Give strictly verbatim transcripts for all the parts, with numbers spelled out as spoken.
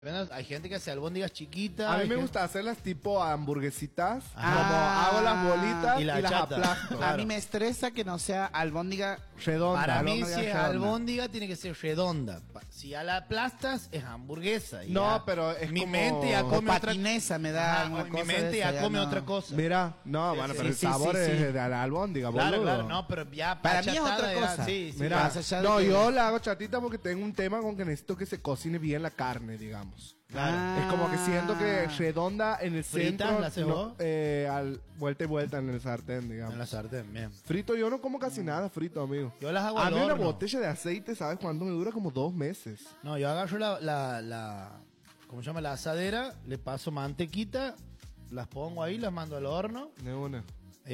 Hay gente que hace albóndigas chiquitas. A mí me gente... gusta hacerlas tipo hamburguesitas. Ah, como hago las bolitas y y, la las chata. aplasto. A mí me estresa que no sea albóndiga Redonda. Para mí, albóndiga si es redonda. albóndiga, tiene que ser redonda. Pa- Si ya la aplastas, es hamburguesa. y No, ya- pero es mi como- mente ya o come otra patinesa me da Ajá, alguna mi cosa mente de ya esa, come no. otra cosa. Mira, no, Sí, bueno, sí, pero el sí, sabor sí, es sí. de la albóndiga, Claro, boludo. claro, no, pero ya Para mí es pachatada otra ya- cosa. Sí, sí. Mira, Más allá de no, que- yo la hago chatita porque tengo un tema con que necesito que se cocine bien la carne, digamos. Ah. Es como que siento que redonda en el ¿Fritas centro, la haces no, vos? eh, al, vuelta y vuelta en el sartén, digamos. En la sartén, bien. Frito yo no como casi nada frito, amigo. Yo las hago A al mí una horno. botella de aceite, ¿sabes cuánto me dura? Como dos meses. No, yo agarro la, la, la, ¿cómo se llama? La asadera, le paso mantequita, las pongo ahí, las mando al horno. De una.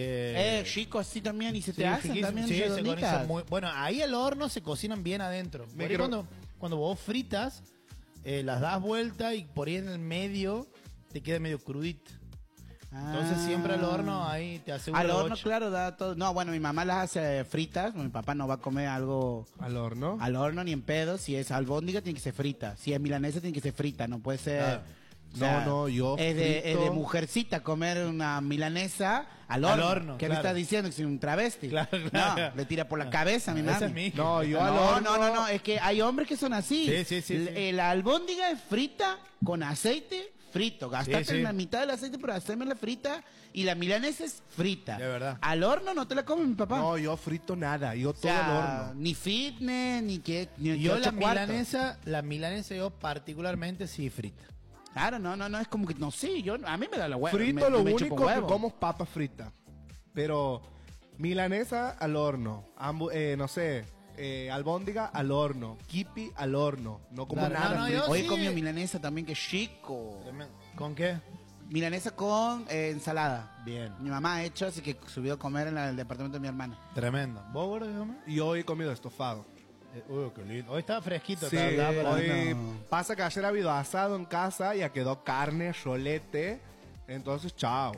Eh, Eh, chico, así también. Y se te sí, hacen riquísimo. también Sí, se redonditas. cocinan muy- bueno, ahí al horno se cocinan bien adentro. Por ahí creo- cuando, cuando vos fritas, eh, las das vuelta y por ahí en el medio te queda medio crudito. Entonces Ah. siempre al horno ahí te aseguro. Al horno, claro, da todo. No, bueno, mi mamá las hace fritas. Mi papá no va a comer algo Al horno. al horno ni en pedo. Si es albóndiga, tiene que ser frita. Si es milanesa, tiene que ser frita. No puede ser. Claro. o sea, No, no, yo Es de, frito- es de mujercita comer una milanesa al horno. Al horno, ¿Qué claro. me estás diciendo? Que soy un travesti. Claro, claro. No, le tira por la cabeza a mi Esa mami. es mi hija. No, yo al no, horno. no, no, no, es que hay hombres que son así. Sí, sí, sí, L- sí. eh, La albóndiga es frita con aceite frito. Gastaste Sí, sí. la mitad del aceite por hacerme la frita y la milanesa es frita. De verdad. Al horno no te la come mi papá. No, yo frito nada, yo o todo sea, al horno. ni fitness, ni que ni Yo que la ocho cuartos. milanesa, la milanesa yo particularmente sí frita. Claro, no, no, no, es como que no sé, yo a mí me da la huevo. Frito me- lo me único chupa un que huevo. como es papa frita. Pero milanesa al horno. Ambu- eh, no sé, eh, albóndiga al horno. Kipi al horno. No como Claro, nada no, no, frito. yo- Hoy sí. comió milanesa también, que chico. ¿Con qué? Milanesa con eh, ensalada. Bien. Mi mamá ha hecho, así que subió a comer en la- el departamento de mi hermana. Tremendo. ¿Vos, gordo, dígame? Y hoy he comido estofado. Eh, Uy, qué lindo. Hoy estaba fresquito. Sí, estaba- estaba- hoy no. pasa que ayer ha habido asado en casa, ya quedó carne, rolete. Entonces, chao.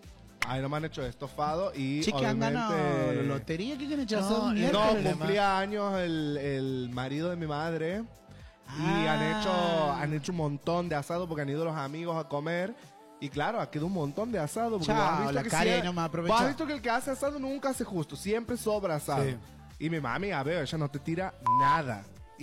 Ahí no me han hecho estofado y Chica, andan obviamente... no, lotería, ¿qué quieren echar? No, Son y No, miércoles. Miércoles, cumplía años el, el marido de mi madre y Ah. han hecho han hecho un montón de asado porque han ido los amigos a comer y claro, ha quedado un montón de asado porque Chao, vos has visto la que calle sie- no me ha vos aprovechado. has visto que el que hace asado nunca hace justo, siempre sobra asado. Sí. Y mi mami, a ver, ella no te tira nada.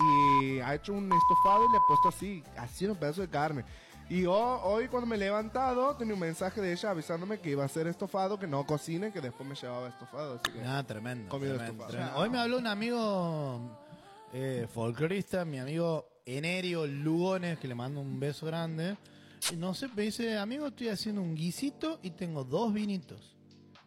Y ha hecho un estofado y le ha puesto así, así un pedazo de carne. Y yo, hoy cuando me he levantado, tenía un mensaje de ella avisándome que iba a hacer estofado, que no cocine, que después me llevaba estofado. Así que... Ah, tremendo. Comido tremendo, estofado. tremendo. Hoy me habló un amigo eh, folclorista, mi amigo Enerio Lugones, que le mando un beso grande. Y no sé, me dice, amigo, estoy haciendo un guisito y tengo dos vinitos.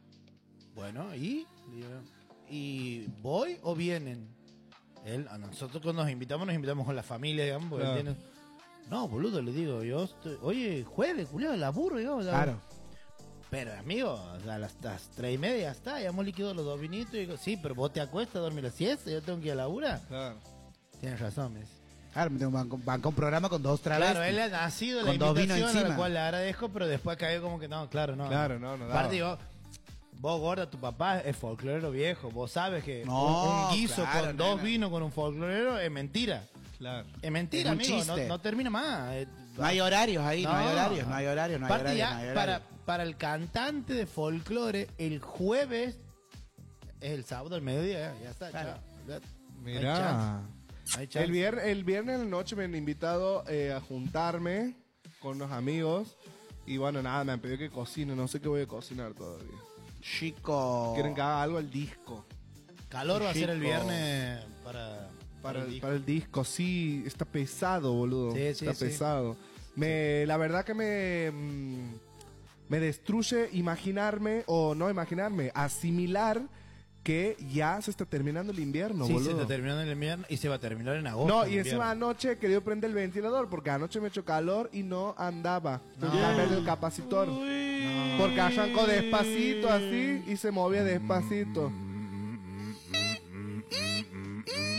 Bueno, ¿y? Le digo, ¿y voy o vienen? Él, a nosotros cuando nos invitamos, nos invitamos con la familia, digamos. porque Claro. él tiene- No, boludo, le digo, yo estoy... Oye, jueves, culiado, laburo, digamos. Claro. Pero, amigo, o sea, a las, las tres y media ya está, ya hemos liquidado los dos vinitos. Y digo, sí, pero vos te acuestas a dormir la siesta, yo tengo que ir a laburar. Claro. Tienes razón, me dice. Claro, me tengo banco, banco un programa con dos travestis. Claro, él ha nacido la Con dos vinos invitación, a la encima. cual le agradezco, pero después cayó como que no, claro, no. Claro, no, no daba. Aparte, digo, vos, gorda, tu papá es folclorero viejo. Vos sabes que No, un, un guiso claro, con dos nena. vinos con un folclorero es mentira. Claro. Es mentira, Es un amigo, no, chiste. no termina más. Eh, No hay horarios ahí, no, hay horarios, no hay horarios, no hay Aparte horarios. ya, no hay para, horarios. para el cantante de folclore, el jueves es el sábado al mediodía, ya, ya está. Claro. chao. Ya- no hay Mira. chance, no hay chance. El viernes, el viernes en la noche me han invitado eh, a juntarme con unos amigos. Y bueno, nada, me han pedido que cocine. No sé qué voy a cocinar todavía. Chico. Quieren que haga algo al disco. Calor va a ser el Chico. viernes para, Para el, disco. para el disco, sí, está pesado, boludo. Sí, sí, está sí. pesado. Me, la verdad que me, mm, me destruye imaginarme, o no imaginarme, asimilar que ya se está terminando el invierno, Sí, se boludo. está terminando el invierno y se va a terminar en agosto. No, el y encima invierno. anoche he querido prender el ventilador porque anoche me echó calor y no andaba. No. Tenía que cambiar el capacitor. Porque arrancó despacito así y se movía despacito.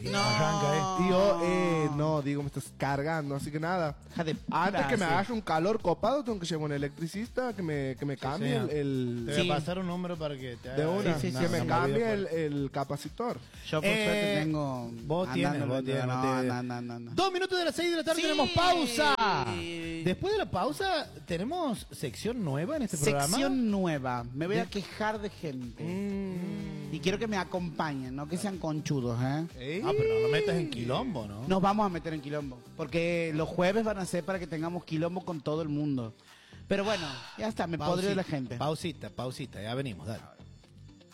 No. Arranca, eh. Y yo, eh, no, digo, me estás cargando, así que nada. Hija de Antes puta, que me sí. hagas un calor copado, tengo que llevar un electricista que me, que me cambie sí. el, el- Te voy Sí. a pasar un número para que te haga de una, Sí, sí, que sí, me sí. cambie el, el capacitor. Yo por Eh, suerte tengo... vos tienes, andando- vos tienes, No, no te- no, no, no, no. Dos minutos de las seis de la tarde Sí. tenemos pausa. Después de la pausa tenemos sección nueva en este programa. Sección nueva. Me voy a quejar de gente. Mm. Y quiero que me acompañen, no que sean conchudos, ¿eh? ¿Eh? Ah, pero no lo metas en quilombo, ¿no? Nos vamos a meter en quilombo. Porque los jueves van a ser para que tengamos quilombo con todo el mundo. Pero bueno, ya está, me podrió de la gente. Pausita, pausita, ya venimos, dale.